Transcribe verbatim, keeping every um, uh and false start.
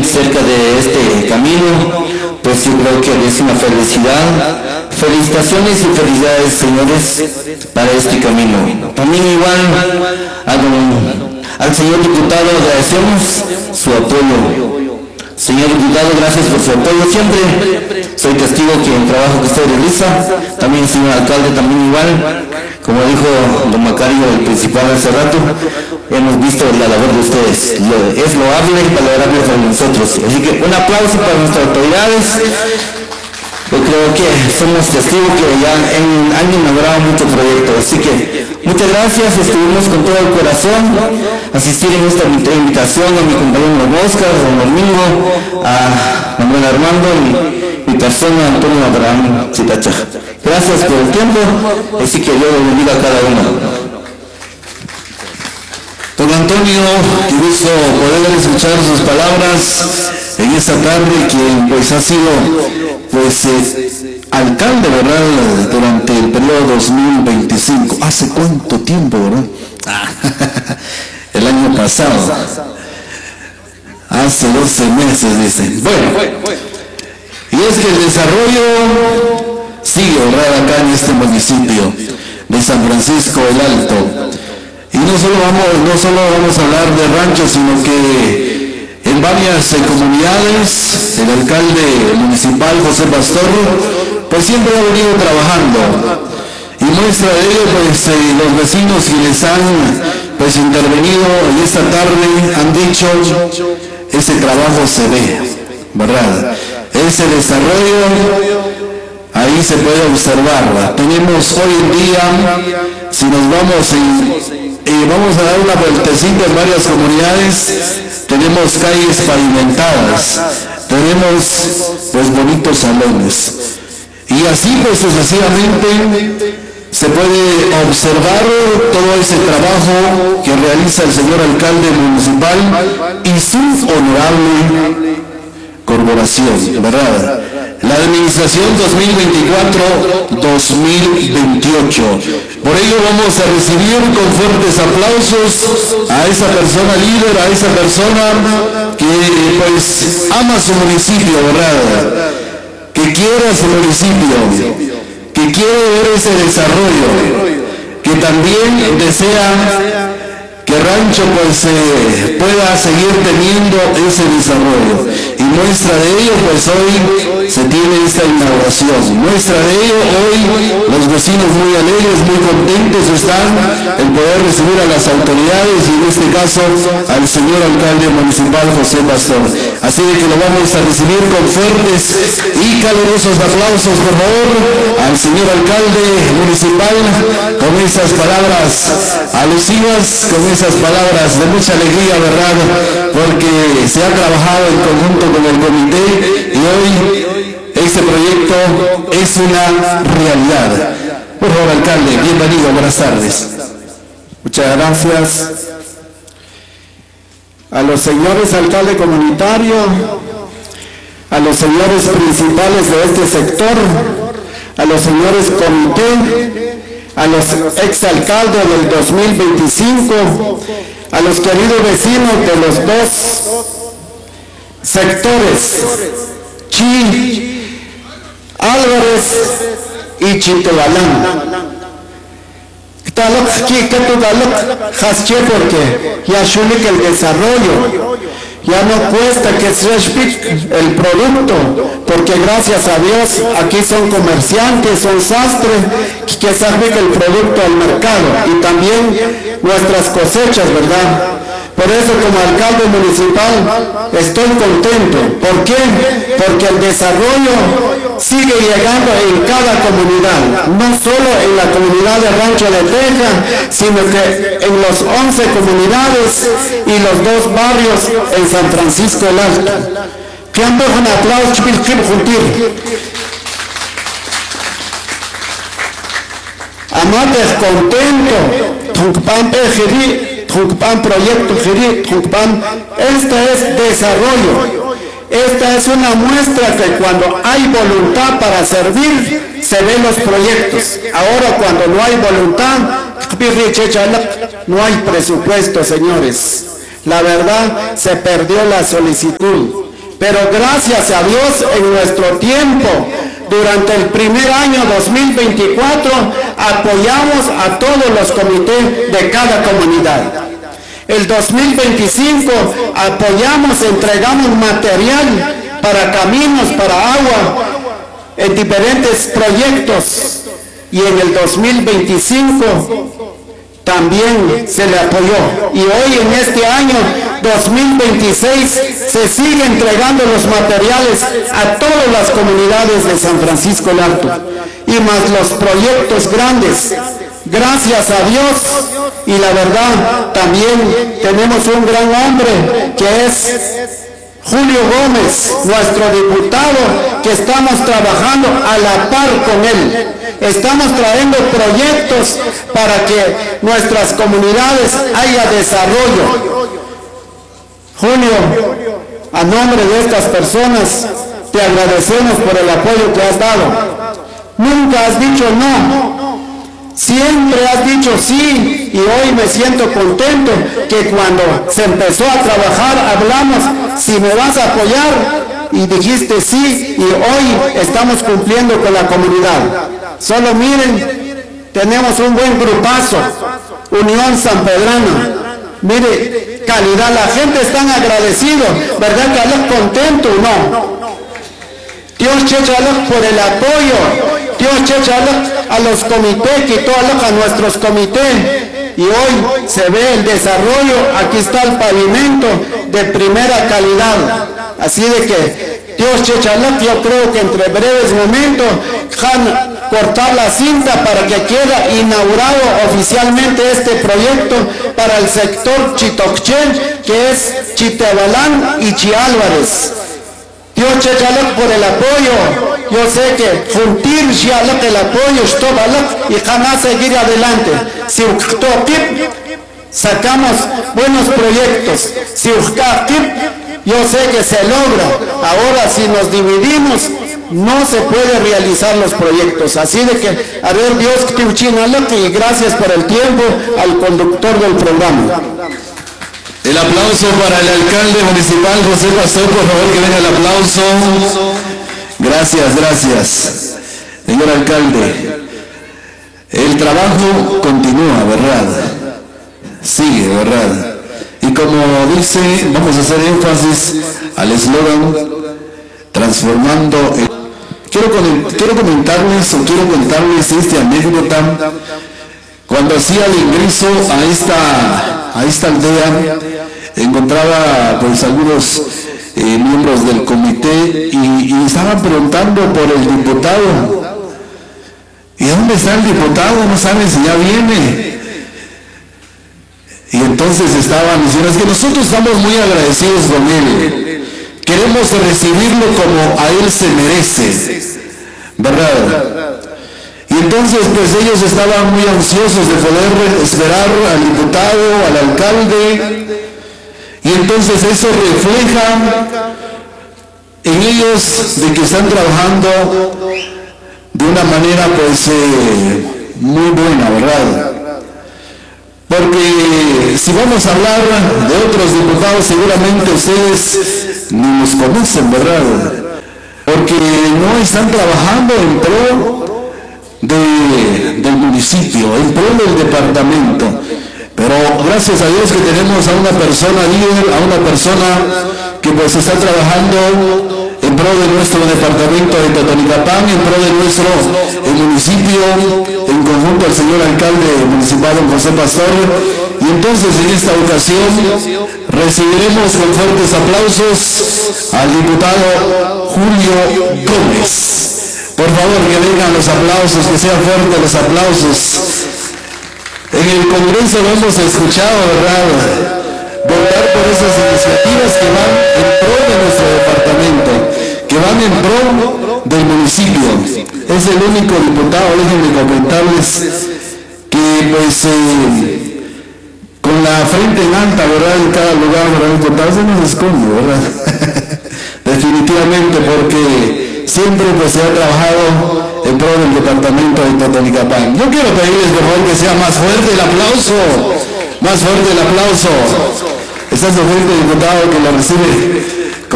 cerca de este camino, pues yo creo que es una felicidad. Felicitaciones y felicidades, señores, para este camino. También igual a don, al señor diputado agradecemos su apoyo. Señor diputado, gracias por su apoyo siempre. Soy testigo que el trabajo que usted realiza, también el señor alcalde, también igual. Como dijo don Macario, el principal hace rato, hemos visto la labor de ustedes. Es loable y valorable para nosotros. Así que un aplauso para nuestras autoridades. Yo creo que somos testigos que ya en, han inaugurado muchos proyectos. Así que muchas gracias, estuvimos con todo el corazón asistir en esta invitación a mi compañero Oscar, don Domingo, a Manuel Armando y mi persona Antonio Abraham Chitacha. Gracias por el tiempo, así que Dios bendiga a cada uno. Don Antonio, qué gusto poder escuchar sus palabras en esta tarde, quien pues ha sido pues eh, alcalde, ¿verdad?, durante el periodo dos mil veinticinco. ¿Hace cuánto tiempo, verdad? Ah, el año pasado. Hace doce meses, dicen. Bueno, y es que el desarrollo sigue, ¿verdad?, acá en este municipio de San Francisco el Alto. Y no solo vamos, no solo vamos a hablar de ranchos, sino que en varias eh, comunidades, el alcalde municipal José Pastor, pues siempre ha venido trabajando. Y muestra de ello, pues eh, los vecinos quienes han pues intervenido en esta tarde han dicho, ese trabajo se ve, ¿verdad? Ese desarrollo, ahí se puede observar. Tenemos hoy en día, si nos vamos en, eh, vamos a dar una vueltecita en varias comunidades, tenemos calles pavimentadas, tenemos pues bonitos salones, y así pues sucesivamente se puede observar todo ese trabajo que realiza el señor alcalde municipal y su honorable corporación, ¿verdad? La administración dos mil veinticuatro dos mil veintiocho. Por ello vamos a recibir con fuertes aplausos a esa persona líder, a esa persona que pues ama su municipio, ¿verdad?, que quiere a su municipio, que quiere ver ese desarrollo, que también desea que Rancho pues eh, pueda seguir teniendo ese desarrollo. Y muestra de ello pues hoy se tiene esta inauguración. Muestra de ello hoy los vecinos muy alegres, muy contentos están en poder recibir a las autoridades y en este caso al señor alcalde municipal José Pastor. Así de que lo vamos a recibir con fuertes y calurosos aplausos, por favor, al señor alcalde municipal con esas palabras alusivas, con esas palabras de mucha alegría, ¿verdad?, porque se ha trabajado en conjunto con el comité y hoy este proyecto es una realidad. Por favor, alcalde, bienvenido, buenas tardes. Muchas gracias a los señores alcalde comunitario, a los señores principales de este sector, a los señores comité, a los exalcaldes del dos mil veinticinco, a los queridos vecinos de los dos sectores, Chi, Álvarez y Chitobalán. Porque ya shulik el desarrollo, ya no cuesta que se respete el producto, porque gracias a Dios aquí son comerciantes, son sastres que saben el producto al mercado y también nuestras cosechas, ¿verdad? Por eso como alcalde municipal estoy contento. ¿Por qué? Porque el desarrollo sigue llegando en cada comunidad, no solo en la comunidad de Rancho de Teja, sino que en los once comunidades y los dos barrios en San Francisco el Alto. Que han dado un aplauso juntir. Amates contento, Tuncpan Ejeri. Tuncpan proyecto Jiri, Tuncpan, este es desarrollo. Esta es una muestra que cuando hay voluntad para servir, se ven los proyectos. Ahora cuando no hay voluntad, no hay presupuesto, señores. La verdad, se perdió la solicitud. Pero gracias a Dios, en nuestro tiempo, durante el primer año dos mil veinticuatro, apoyamos a todos los comités de cada comunidad. El dos mil veinticinco apoyamos, entregamos material para caminos, para agua, en diferentes proyectos. Y en el dos mil veinticinco también se le apoyó. Y hoy en este año dos mil veintiséis se sigue entregando los materiales a todas las comunidades de San Francisco el Alto. Y más los proyectos grandes. Gracias a Dios, y la verdad también tenemos un gran hombre que es Julio Gómez, nuestro diputado, que estamos trabajando a la par con él. Estamos trayendo proyectos para que nuestras comunidades haya desarrollo. Julio, a nombre de estas personas, te agradecemos por el apoyo que has dado. Nunca has dicho no. Siempre has dicho sí, y hoy me siento contento que cuando se empezó a trabajar hablamos, si me vas a apoyar, y dijiste sí, y hoy estamos cumpliendo con la comunidad. Solo miren, tenemos un buen grupazo, Unión Sanpedrana. Mire, calidad, la gente está agradecida, ¿verdad que están contento o no? Dios chechalok por el apoyo. Dios chechalok a los comités, quitó a nuestros comités. Y hoy se ve el desarrollo. Aquí está el pavimento de primera calidad. Así de que Dios chechalok, yo creo que entre breves momentos van cortar la cinta para que quede inaugurado oficialmente este proyecto para el sector Chitocchen, que es Chitebalán y Chiálvarez. Dios chechalok por el apoyo. Yo sé que juntir shialok el apoyo, y jamás seguir adelante. Si sacamos buenos proyectos, si yo sé que se logra. Ahora si nos dividimos, no se puede realizar los proyectos. Así de que, a ver, Dios, y gracias por el tiempo al conductor del programa. El aplauso para el alcalde municipal José Pastor, por favor que venga el aplauso. Gracias, gracias. Señor alcalde, el trabajo continúa, ¿verdad? Sigue, ¿verdad? Y como dice, vamos a hacer énfasis al eslogan, transformando el... Quiero, quiero comentarles, o quiero contarles esta anécdota. Cuando hacía el ingreso a esta, a esta aldea, encontraba pues algunos eh, miembros del comité y, y estaban preguntando por el diputado. ¿Y dónde está el diputado? No saben si ya viene. Y entonces estaban diciendo, es que nosotros estamos muy agradecidos con él. Queremos recibirlo como a él se merece, ¿verdad? Y entonces pues ellos estaban muy ansiosos de poder esperar al diputado, al alcalde, y entonces eso refleja en ellos de que están trabajando de una manera pues eh, muy buena, ¿verdad? Porque si vamos a hablar de otros diputados, seguramente ustedes ni los conocen, ¿verdad? Porque no están trabajando en pro De, del municipio, en pro del departamento. Pero gracias a Dios que tenemos a una persona líder, a una persona que pues está trabajando en pro de nuestro departamento de Totonicapán, en pro de nuestro el municipio, en conjunto al señor alcalde municipal don José Pastor. Y entonces en esta ocasión recibiremos con fuertes aplausos al diputado Julio Gómez. Por favor, que vengan los aplausos, que sean fuertes los aplausos. En el Congreso lo hemos escuchado, ¿verdad? Votar por esas iniciativas que van en pro de nuestro departamento, que van en pro del municipio. Es el único diputado, déjenme comentarles, que pues eh, con la frente en alta, ¿verdad? En cada lugar, ¿verdad? Diputado se nos esconde, ¿verdad? Definitivamente, porque siempre pues se ha trabajado en pro del departamento de Totonicapán. Yo quiero pedirles por favor que sea más fuerte el aplauso, más fuerte el aplauso. Está su fuerte diputado que lo recibe